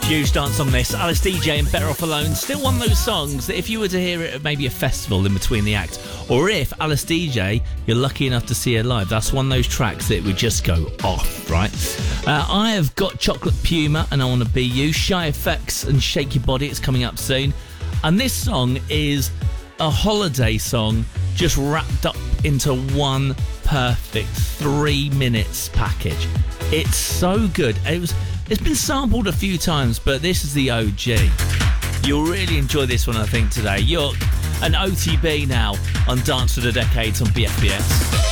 Huge dance on this. Alice DJ and Better Off Alone. Still one of those songs that if you were to hear it at maybe a festival in between the act, or if Alice DJ, you're lucky enough to see her live, that's one of those tracks that would just go off, right? I have got Chocolate Puma and I Want to Be You. Shy FX and Shake Your Body. It's coming up soon. And this song is a holiday song just wrapped up into one perfect 3 minutes package. It's so good. It's been sampled a few times, but this is the OG. You'll really enjoy this one, I think, today. You're an OTB now on Dance for the Decades on BFBS.